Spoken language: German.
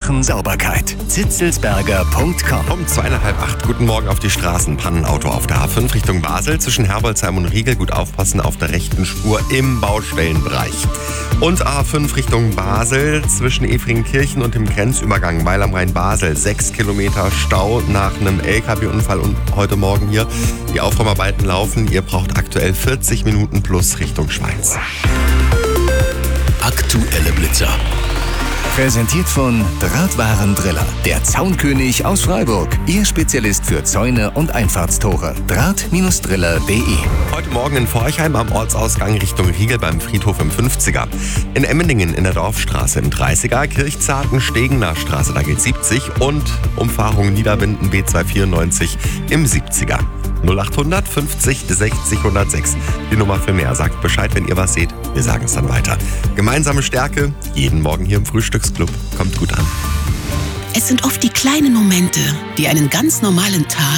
Sachen Sauberkeit. Zitzelsberger.com. Um 7:45, guten Morgen auf die Straßen. Pannenauto auf der A5 Richtung Basel zwischen Herbolzheim und Riegel. Gut aufpassen auf der rechten Spur im Baustellenbereich. Und A5 Richtung Basel zwischen Efringkirchen und dem Grenzübergang Weil am Rhein Basel. 6 Kilometer Stau nach einem LKW-Unfall und heute Morgen hier. Die Aufräumarbeiten laufen. Ihr braucht aktuell 40 Minuten plus Richtung Schweiz. Aktuelle Blitzer. Präsentiert von Drahtwarendriller, der Zaunkönig aus Freiburg. Ihr Spezialist für Zäune und Einfahrtstore. Draht-driller.de. Heute Morgen in Forchheim am Ortsausgang Richtung Riegel beim Friedhof im 50er. In Emmendingen in der Dorfstraße im 30er. Kirchzarten, Stegener Straße, da geht 70. Und Umfahrung Niederwinden B294 im 70er. 0800 50 60 106. Die Nummer für mehr. Sagt Bescheid, wenn ihr was seht. Wir sagen es dann weiter. Gemeinsame Stärke, jeden Morgen hier im Frühstücksclub. Kommt gut an. Es sind oft die kleinen Momente, die einen ganz normalen Tag